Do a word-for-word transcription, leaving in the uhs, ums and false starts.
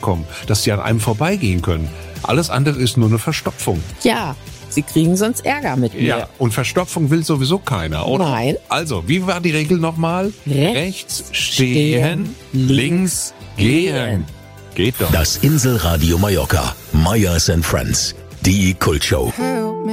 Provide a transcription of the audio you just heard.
kommen, dass die an einem vorbeigehen können. Alles andere ist nur eine Verstopfung. Ja, sie kriegen sonst Ärger mit mir. Ja, und Verstopfung will sowieso keiner, oder? Nein. Also, wie war die Regel nochmal? Rechts Rechts stehen, stehen, links gehen. Geht doch. Das Inselradio Mallorca. Meyers and Friends. Die Kultshow.